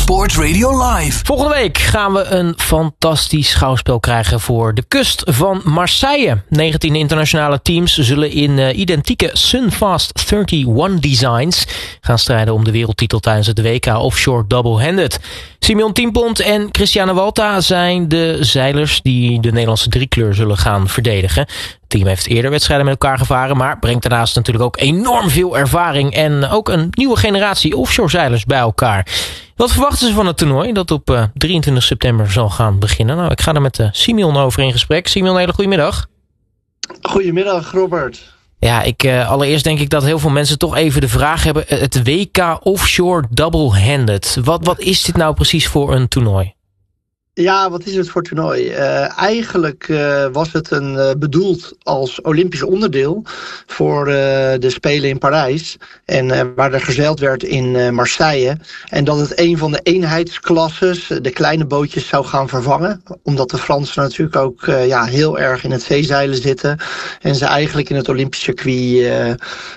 Sport Radio Live. Volgende week gaan we een fantastisch schouwspel krijgen voor de kust van Marseille. 19 internationale teams zullen in identieke Sunfast 31 designs gaan strijden om de wereldtitel tijdens het WK Offshore Double-Handed. Simeon Tienpont en Christiane Walta zijn de zeilers die de Nederlandse driekleur zullen gaan verdedigen. Het team heeft eerder wedstrijden met elkaar gevaren, maar brengt daarnaast natuurlijk ook enorm veel ervaring en ook een nieuwe generatie offshore zeilers bij elkaar. Wat verwachten ze van het toernooi dat op 23 september zal gaan beginnen? Nou, ik ga er met Simeon over in gesprek. Simeon, hele goedemiddag. Goedemiddag, Robert. Ja, allereerst denk ik dat heel veel mensen toch even de vraag hebben. Het WK Offshore Double-Handed. Wat is dit nou precies voor een toernooi? Ja, wat is het voor toernooi? Eigenlijk was het bedoeld als Olympisch onderdeel voor de Spelen in Parijs. En waar er gezeild werd in Marseille. En dat het een van de eenheidsklasses, de kleine bootjes, zou gaan vervangen. Omdat de Fransen natuurlijk ook heel erg in het zeezeilen zitten. En ze eigenlijk in het Olympisch circuit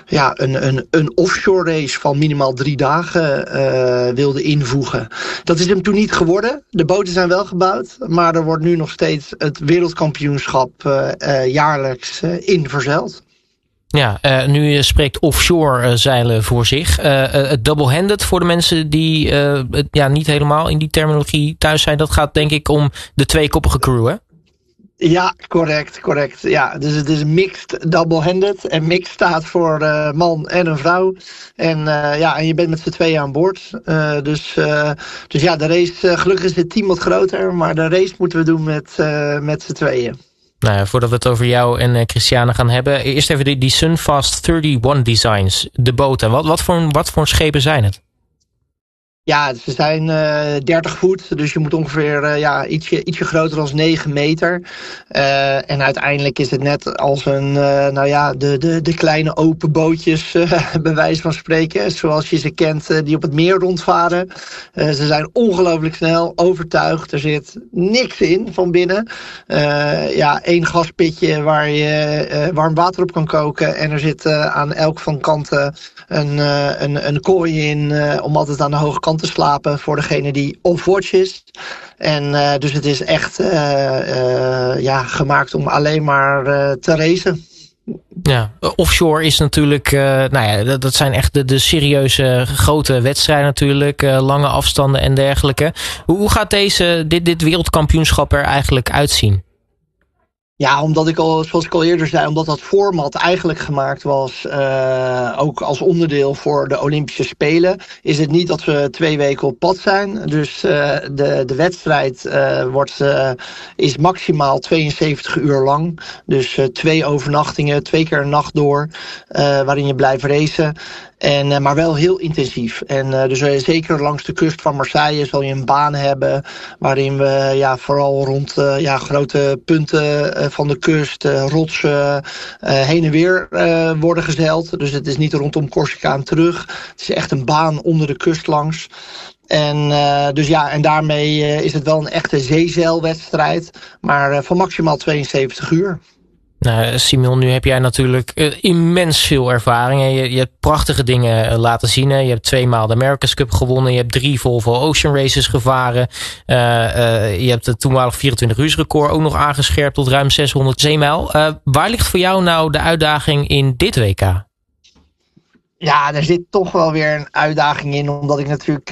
een offshore race van minimaal 3 dagen wilden invoegen. Dat is hem toen niet geworden. De boten zijn wel gebouwd, maar er wordt nu nog steeds het wereldkampioenschap jaarlijks in verzeild. Ja, nu spreekt offshore zeilen voor zich. Het double-handed voor de mensen die niet helemaal in die terminologie thuis zijn, dat gaat denk ik om de tweekoppige crew, hè? Ja, correct. Ja, dus het is mixed double-handed. En mixed staat voor man en een vrouw. En je bent met z'n tweeën aan boord. Dus de race, gelukkig is het team wat groter. Maar de race moeten we doen met z'n tweeën. Nou ja, voordat we het over jou en Christiane gaan hebben. Eerst even die Sunfast 31 designs. De boten. Wat voor schepen zijn het? Ja, ze zijn 30 voet, dus je moet ongeveer ietsje groter dan 9 meter. En uiteindelijk is het net als de kleine open bootjes, bij wijze van spreken, zoals je ze kent, die op het meer rondvaren. Ze zijn ongelooflijk snel, overtuigd. Er zit niks in van binnen. 1 gaspitje waar je warm water op kan koken. En er zit aan elk van kanten een kooi in om altijd aan de hoge kant te slapen voor degene die off-watch is. En dus het is echt gemaakt om alleen maar te racen. Ja, offshore is natuurlijk, dat zijn echt de serieuze grote wedstrijden natuurlijk, lange afstanden en dergelijke. Hoe gaat dit wereldkampioenschap er eigenlijk uitzien? Ja, zoals ik al eerder zei, omdat dat format eigenlijk gemaakt was, ook als onderdeel voor de Olympische Spelen, is het niet dat we 2 weken op pad zijn. Dus de wedstrijd is maximaal 72 uur lang. Dus 2 overnachtingen, 2 keer een nacht door, waarin je blijft racen. Maar wel heel intensief. En dus zeker langs de kust van Marseille zal je een baan hebben waarin we vooral rond grote punten van de kust, rotsen, heen en weer worden gezeild. Dus het is niet rondom Corsica en terug. Het is echt een baan onder de kust langs. En daarmee is het wel een echte zeezeilwedstrijd, maar van maximaal 72 uur. Nou, Simeon, nu heb jij natuurlijk immens veel ervaring. Je hebt prachtige dingen laten zien. Je hebt 2 maal de America's Cup gewonnen. Je hebt 3 Volvo Ocean Races gevaren. Je hebt het toenmalig 24 record ook nog aangescherpt tot ruim 600 zeemijl. Waar ligt voor jou nou de uitdaging in dit WK? Ja, er zit toch wel weer een uitdaging in, omdat ik natuurlijk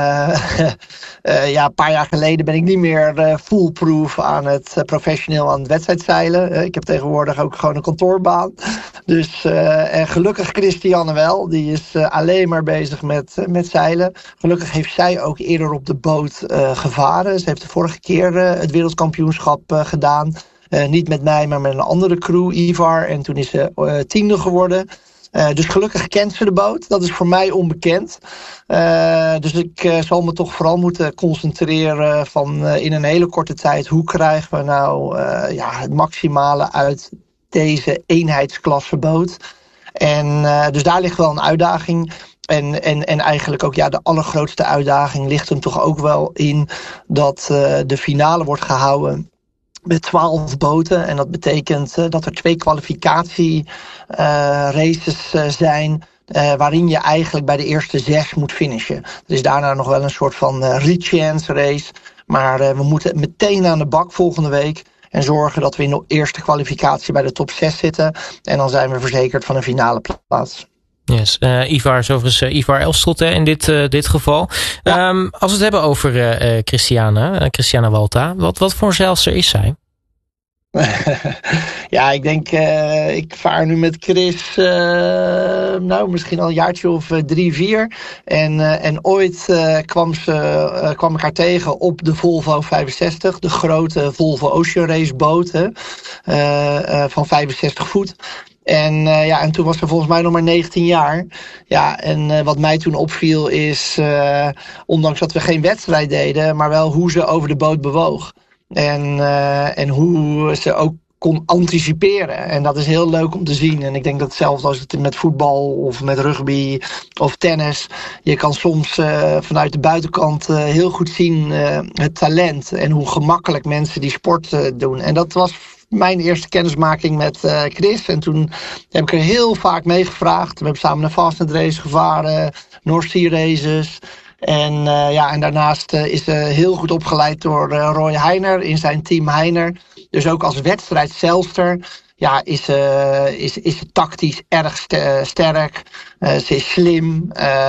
een paar jaar geleden ben ik niet meer foolproof aan het professioneel aan het wedstrijdzeilen. Ik heb tegenwoordig ook gewoon een kantoorbaan. Dus en gelukkig Christiane wel, die is alleen maar bezig met zeilen. Gelukkig heeft zij ook eerder op de boot gevaren. Ze heeft de vorige keer het wereldkampioenschap gedaan. Niet met mij, maar met een andere crew, Ivar. En toen is ze 10e geworden. Dus gelukkig kent ze de boot. Dat is voor mij onbekend. Dus ik zal me toch vooral moeten concentreren van in een hele korte tijd. Hoe krijgen we nou het maximale uit deze eenheidsklasse boot? En dus daar ligt wel een uitdaging. En eigenlijk ook de allergrootste uitdaging ligt hem toch ook wel in dat de finale wordt gehouden met 12 boten. En dat betekent dat er 2 kwalificatie races zijn. waarin je eigenlijk bij de eerste 6 moet finishen. Er is daarna nog wel een soort van rechance race. Maar we moeten meteen aan de bak volgende week. En zorgen dat we in de eerste kwalificatie bij de top 6 zitten. En dan zijn we verzekerd van een finale plaats. Yes. Ivar is overigens Ivar Elstrot in dit geval. Ja. Als we het hebben over Christiana Walta. Wat voor zeilster is zij? Ja, ik denk, ik vaar nu met Chris, misschien al een jaartje of 3, 4. En ooit kwam ik haar tegen op de Volvo 65, de grote Volvo Ocean Race boot van 65 voet. En toen was ze volgens mij nog maar 19 jaar. Ja, en wat mij toen opviel is, ondanks dat we geen wedstrijd deden, maar wel hoe ze over de boot bewoog. En hoe ze ook kon anticiperen. En dat is heel leuk om te zien. En ik denk dat hetzelfde als het met voetbal of met rugby of tennis. Je kan soms vanuit de buitenkant heel goed zien het talent. En hoe gemakkelijk mensen die sport doen. En dat was mijn eerste kennismaking met Chris. En toen heb ik er heel vaak mee gevraagd. We hebben samen een Fastnet race gevaren. North Sea races. En daarnaast is ze heel goed opgeleid door Roy Heiner in zijn team Heiner. Dus ook als wedstrijdzeilster is ze tactisch erg sterk. Ze is slim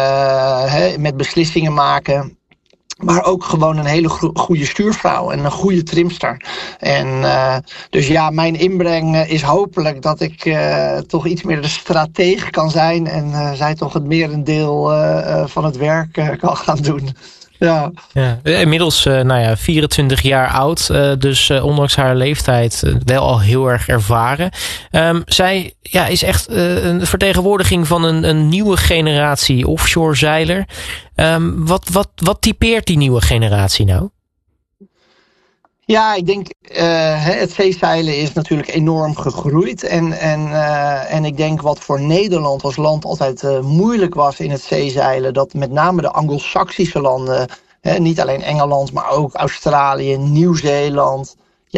met beslissingen maken. Maar ook gewoon een hele goede stuurvrouw en een goede trimster. En dus mijn inbreng is hopelijk dat ik toch iets meer de stratege kan zijn. En zij toch het merendeel van het werk kan gaan doen. Ja. Inmiddels 24 jaar oud. Dus ondanks haar leeftijd wel al heel erg ervaren. Zij is echt een vertegenwoordiging van een nieuwe generatie offshore zeiler. Wat typeert die nieuwe generatie nou? Ja, ik denk het zeezeilen is natuurlijk enorm gegroeid. En ik denk wat voor Nederland als land altijd moeilijk was in het zeezeilen, dat met name de Anglo-Saxische landen, niet alleen Engeland, maar ook Australië, Nieuw-Zeeland,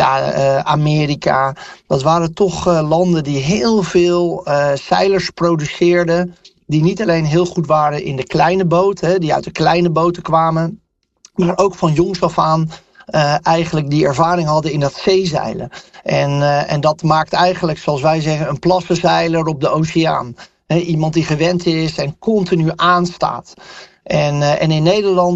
Amerika. Dat waren toch landen die heel veel zeilers produceerden, die niet alleen heel goed waren in de kleine boten, die uit de kleine boten kwamen, maar ook van jongs af aan eigenlijk die ervaring hadden in dat zeezeilen. En dat maakt eigenlijk, zoals wij zeggen, een plassenzeiler op de oceaan. Iemand die gewend is en continu aanstaat. En in Nederland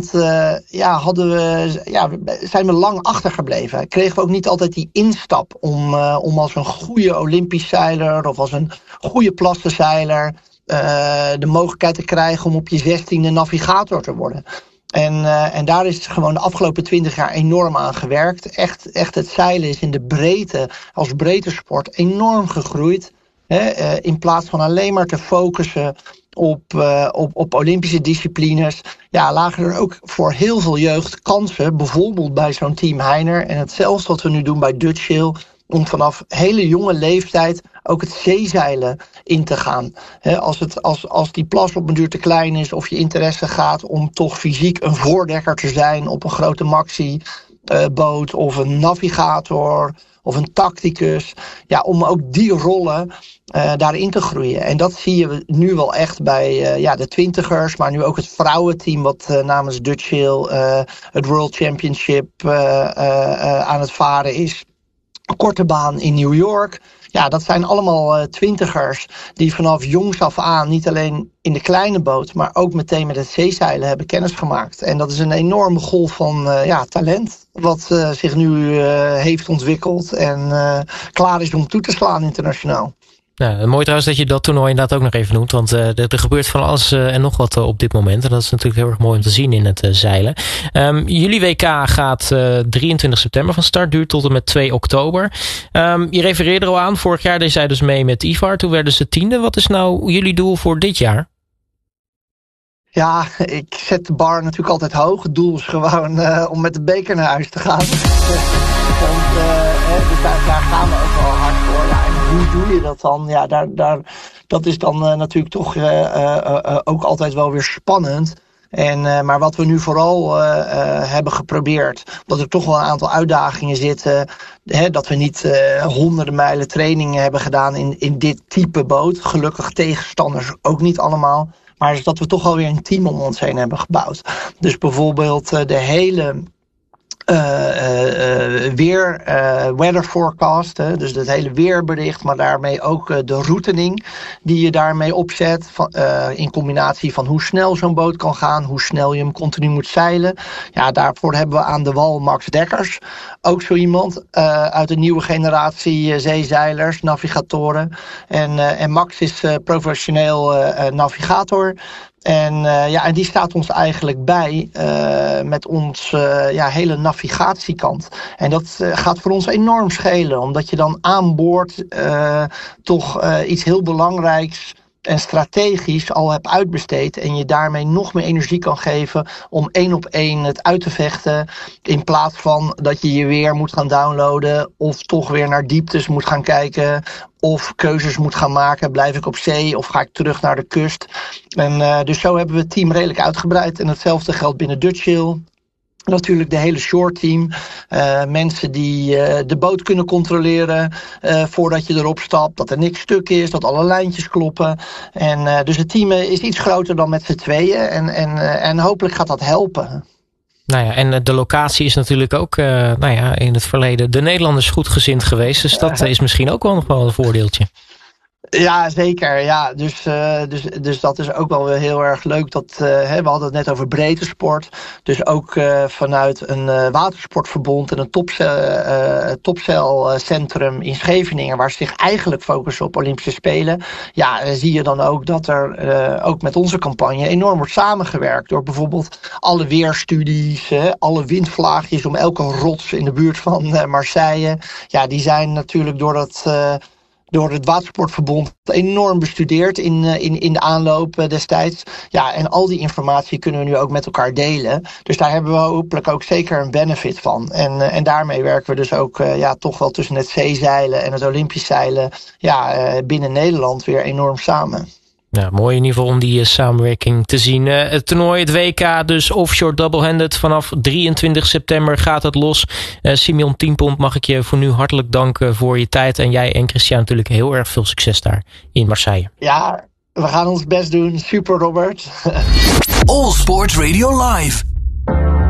zijn we lang achtergebleven. Kregen we ook niet altijd die instap om als een goede Olympisch zeiler of als een goede plassenzeiler de mogelijkheid te krijgen om op je 16e navigator te worden. En daar is gewoon de afgelopen 20 jaar enorm aan gewerkt. Echt het zeilen is in de breedte, als breedte sport, enorm gegroeid. In plaats van alleen maar te focussen op Olympische disciplines, lagen er ook voor heel veel jeugd kansen. Bijvoorbeeld bij zo'n team Heiner. En hetzelfde wat we nu doen bij Dutch Sail, om vanaf hele jonge leeftijd ook het zeezeilen in te gaan. Als die plas op een duur te klein is of je interesse gaat om toch fysiek een voordekker te zijn op een grote maxi-boot of een navigator of een tacticus. Om ook die rollen daarin te groeien. En dat zie je nu wel echt bij de twintigers, maar nu ook het vrouwenteam wat namens Dutch Sail het World Championship aan het varen is. Korte baan in New York. Ja, dat zijn allemaal twintigers die vanaf jongs af aan niet alleen in de kleine boot, maar ook meteen met het zeezeilen hebben kennis gemaakt. En dat is een enorme golf van talent wat zich nu heeft ontwikkeld en klaar is om toe te slaan internationaal. Ja, mooi trouwens dat je dat toernooi inderdaad ook nog even noemt. Want er gebeurt van alles en nog wat op dit moment. En dat is natuurlijk heel erg mooi om te zien in het zeilen. Jullie WK gaat 23 september van start. Duurt tot en met 2 oktober. Je refereerde er al aan. Vorig jaar deed zij dus mee met Ivar. Toen werden ze 10e. Wat is nou jullie doel voor dit jaar? Ja, ik zet de bar natuurlijk altijd hoog. Het doel is gewoon om met de beker naar huis te gaan. Dus daar gaan we ook wel hard voor. Ja, en hoe doe je dat dan? Ja, dat is dan natuurlijk toch ook altijd wel weer spannend. Maar wat we nu vooral hebben geprobeerd, dat er toch wel een aantal uitdagingen zitten. Dat we niet honderden mijlen trainingen hebben gedaan in dit type boot. Gelukkig tegenstanders ook niet allemaal. Maar is dat we toch alweer een team om ons heen hebben gebouwd. Dus bijvoorbeeld de hele weather forecast, dus het hele weerbericht, maar daarmee ook de routening die je daarmee opzet, in combinatie van hoe snel zo'n boot kan gaan, hoe snel je hem continu moet zeilen. Ja, daarvoor hebben we aan de wal Max Dekkers, ook zo iemand uit de nieuwe generatie zeezeilers, navigatoren. En Max is professioneel navigator. En die staat ons eigenlijk bij met ons hele navigatiekant. En dat gaat voor ons enorm schelen, omdat je dan aan boord toch iets heel belangrijks en strategisch al hebt uitbesteed en je daarmee nog meer energie kan geven om 1-op-1 het uit te vechten, in plaats van dat je weer moet gaan downloaden of toch weer naar dieptes moet gaan kijken of keuzes moet gaan maken. Blijf ik op zee of ga ik terug naar de kust? En dus zo hebben we het team redelijk uitgebreid. En hetzelfde geldt binnen Dutchill. Natuurlijk de hele short team. Mensen die de boot kunnen controleren voordat je erop stapt. Dat er niks stuk is, dat alle lijntjes kloppen. En dus het team is iets groter dan met z'n tweeën. En hopelijk gaat dat helpen. Nou ja, en de locatie is natuurlijk ook in het verleden de Nederlanders goedgezind geweest. Dus dat is misschien ook wel nog wel een voordeeltje. Ja, zeker. Ja, dus dat is ook wel weer heel erg leuk. We hadden het net over breedte sport. Dus ook vanuit een watersportverbond en een topcelcentrum in Scheveningen, waar ze zich eigenlijk focussen op Olympische Spelen. Ja, zie je dan ook dat er ook met onze campagne enorm wordt samengewerkt. Door bijvoorbeeld alle weerstudies, alle windvlaagjes om elke rots in de buurt van Marseille. Ja, die zijn natuurlijk door het Watersportverbond enorm bestudeerd in de aanloop destijds. Ja, en al die informatie kunnen we nu ook met elkaar delen. Dus daar hebben we hopelijk ook zeker een benefit van. En daarmee werken we dus ook toch wel tussen het zeezeilen en het Olympisch zeilen binnen Nederland weer enorm samen. Ja, mooi in ieder geval om die samenwerking te zien. Het toernooi, het WK, dus offshore double-handed. Vanaf 23 september gaat het los. Simeon Tienpont, mag ik je voor nu hartelijk danken voor je tijd. En jij en Christian natuurlijk heel erg veel succes daar in Marseille. Ja, we gaan ons best doen. Super, Robert. All Sports Radio Live.